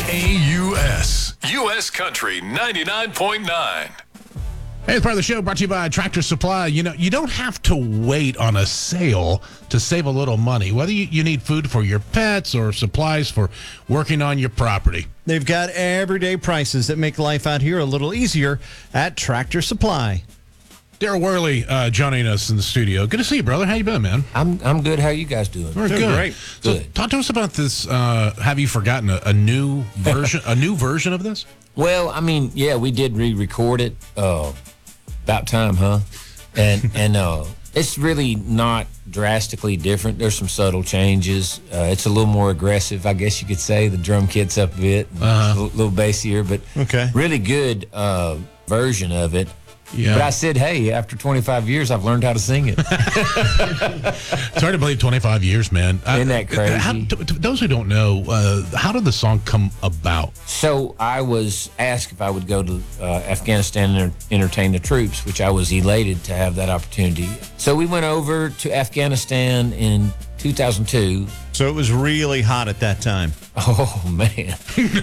KAUS, U.S. Country 99.9. Hey, it's part of the show brought to you by Tractor Supply. You know, you don't have to wait on a sale to save a little money, whether you need food for your pets or supplies for working on your property. They've got everyday prices that make life out here a little easier at Tractor Supply. Daryl Worley joining us in the studio. Good to see you, brother. How you been, man? I'm good. How are you guys doing? We're good. Great. So, Good. talk to us about this. Have you forgotten a new version? A new version of this? Well, I mean, yeah, we did re-record it. About time, huh? And it's really not drastically different. There's some subtle changes. It's a little more aggressive, I guess you could say. The drum kit's up a bit, a little bassier, but really good version of it. Yeah. But I said, hey, after 25 years, I've learned how to sing it. It's hard to believe 25 years, man. Isn't that crazy? To those who don't know, how did the song come about? So I was asked if I would go to Afghanistan and entertain the troops, which I was elated to have that opportunity. So we went over to Afghanistan in 2002. So it was really hot at that time. Oh, man.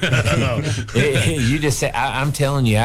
You just said, I'm telling you,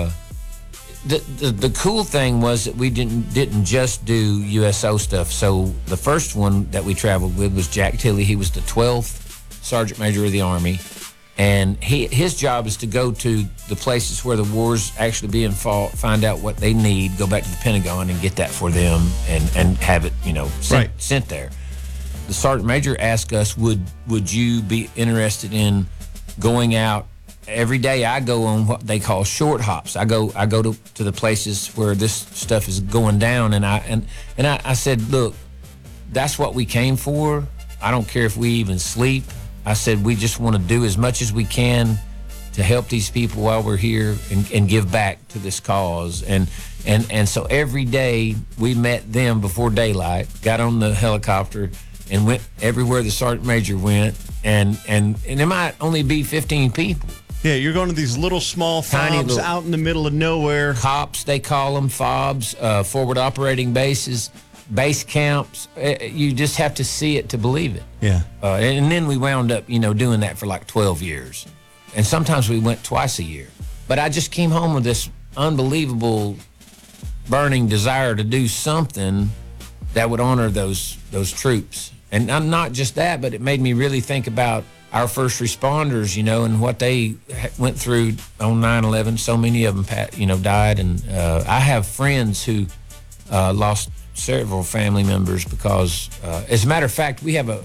The cool thing was that we didn't just do USO stuff. So the first one that we traveled with was Jack Tilley. He was the 12th Sergeant Major of the Army. And his job is to go to the places where the war's actually being fought, find out what they need, go back to the Pentagon and get that for them and have it, sent there. The Sergeant Major asked us, would you be interested in going out? Every day I go on what they call short hops. I go to the places where this stuff is going down, and I said, look, that's what we came for. I don't care if we even sleep. I said we just want to do as much as we can to help these people while we're here and give back to this cause. And so every day we met them before daylight, got on the helicopter and went everywhere the Sergeant Major went, and there might only be 15 people. Yeah, you're going to these little small fobs out in the middle of nowhere. COPs, they call them, fobs, forward operating bases, base camps. You just have to see it to believe it. Yeah. And then we wound up, doing that for like 12 years. And sometimes we went twice a year. But I just came home with this unbelievable burning desire to do something that would honor those troops. And not just that, but it made me really think about our first responders, and what they went through on 9/11. So many of them, died. And I have friends who lost several family members because, as a matter of fact, we have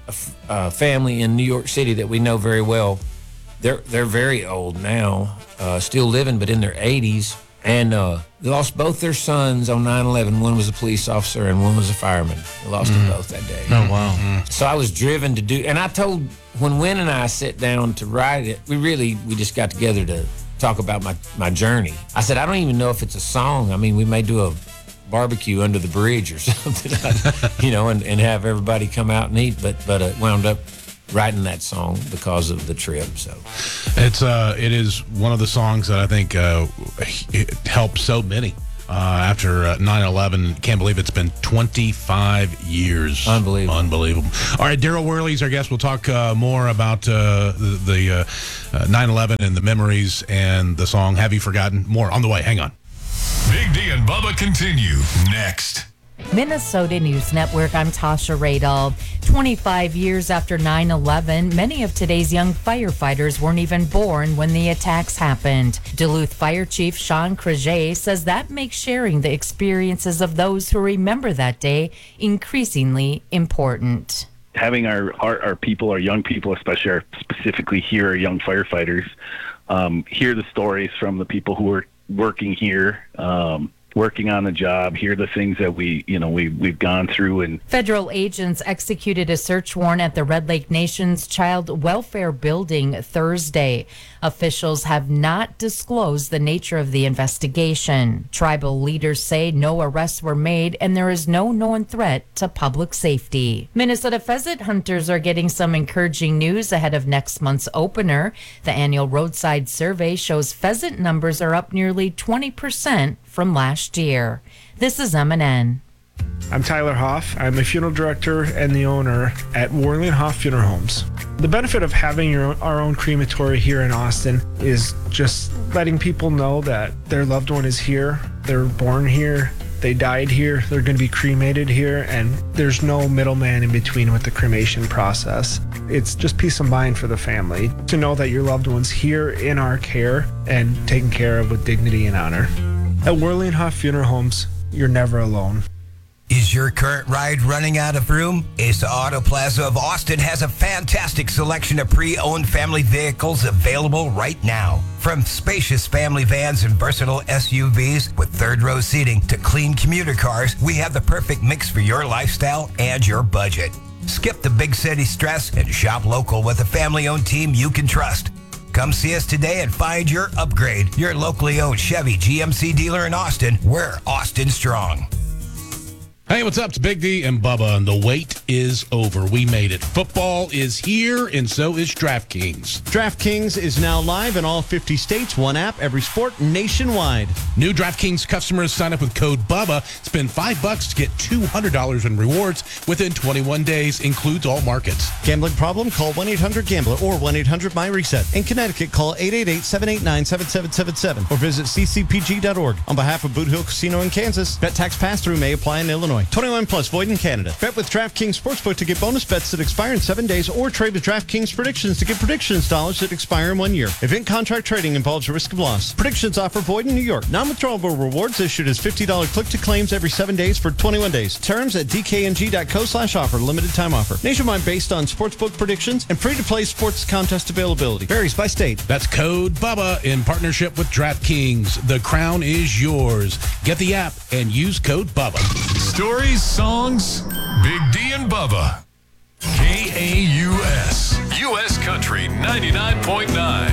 a family in New York City that we know very well. They're very old now, still living, but in their 80s. And they lost both their sons on 9/11. One was a police officer and one was a fireman. They lost them both that day. Oh, wow. So I was driven to do, and I told, when Wynn and I sat down to write it, we just got together to talk about my journey. I said, I don't even know if it's a song. I mean, we may do a barbecue under the bridge or something, and have everybody come out and eat, but it wound up writing that song because of the trip. So it is one of the songs that I think it helped so many after 9/11. Can't believe it's been 25 years. Unbelievable. All right, Daryl Worley's our guest. We'll talk more about the 9/11 and the memories and the song Have You Forgotten? More on the way. Hang on. Big D and Bubba continue next. Minnesota News Network, I'm Tasha Radel. 25 years after 9/11, many of today's young firefighters weren't even born when the attacks happened. Duluth Fire Chief Sean Crage says that makes sharing the experiences of those who remember that day increasingly important. Having our people, our young people, especially specifically here, our young firefighters, hear the stories from the people who are working here, working on the job, hear the things that we've gone through. And federal agents executed a search warrant at the Red Lake Nation's Child Welfare Building Thursday. Officials have not disclosed the nature of the investigation. Tribal leaders say no arrests were made and there is no known threat to public safety. Minnesota pheasant hunters are getting some encouraging news ahead of next month's opener. The annual roadside survey shows pheasant numbers are up nearly 20% from last year. This is MNN. I'm Tyler Hoff. I'm a funeral director and the owner at Worley and Hoff Funeral Homes. The benefit of having our own crematory here in Austin is just letting people know that their loved one is here, they're born here, they died here, they're going to be cremated here, and there's no middleman in between with the cremation process. It's just peace of mind for the family to know that your loved one's here in our care and taken care of with dignity and honor. At Worley and Hoff Funeral Homes, you're never alone. Is your current ride running out of room? Asa Auto Plaza of Austin has a fantastic selection of pre-owned family vehicles available right now. From spacious family vans and versatile SUVs with third-row seating to clean commuter cars, we have the perfect mix for your lifestyle and your budget. Skip the big city stress and shop local with a family-owned team you can trust. Come see us today and find your upgrade. Your locally owned Chevy GMC dealer in Austin. We're Austin Strong. Hey, what's up? It's Big D and Bubba, and the wait is over. We made it. Football is here, and so is DraftKings. DraftKings is now live in all 50 states. One app, every sport, nationwide. New DraftKings customers sign up with code BUBBA. Spend $5 to get $200 in rewards within 21 days. Includes all markets. Gambling problem? Call 1-800-GAMBLER or 1-800-MY-RESET. In Connecticut, call 888-789-7777 or visit ccpg.org. On behalf of Boot Hill Casino in Kansas, bet tax pass-through may apply in Illinois. 21 plus, void in Canada. Bet with DraftKings Sportsbook to get bonus bets that expire in 7 days, or trade with DraftKings Predictions to get predictions dollars that expire in 1 year. Event contract trading involves a risk of loss. Predictions offer void in New York. Non-withdrawable rewards issued as $50 click-to-claims every 7 days for 21 days. Terms at dkng.co/offer. Limited time offer. Nationwide based on sportsbook predictions and free-to-play sports contest availability. Varies by state. That's code BUBBA in partnership with DraftKings. The crown is yours. Get the app and use code BUBBA. Stories, songs, Big D and Bubba. KAUS, U.S. Country 99.9.